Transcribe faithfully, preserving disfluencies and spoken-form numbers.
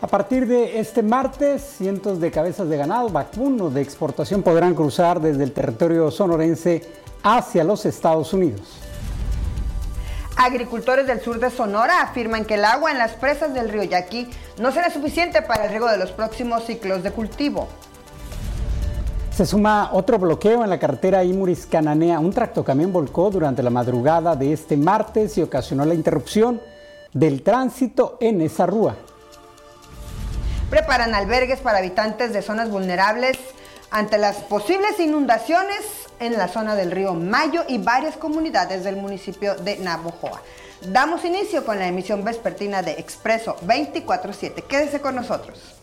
A partir de este martes, cientos de cabezas de ganado vacuno de exportación podrán cruzar desde el territorio sonorense hacia los Estados Unidos. Agricultores del sur de Sonora afirman que el agua en las presas del río Yaqui no será suficiente para el riego de los próximos ciclos de cultivo. Se suma otro bloqueo en la carretera Imuris-Cananea. Un tractocamión volcó durante la madrugada de este martes y ocasionó la interrupción del tránsito en esa rúa. Preparan albergues para habitantes de zonas vulnerables ante las posibles inundaciones en la zona del río Mayo y varias comunidades del municipio de Navojoa. Damos inicio con la emisión vespertina de Expreso veinticuatro siete. Quédese con nosotros.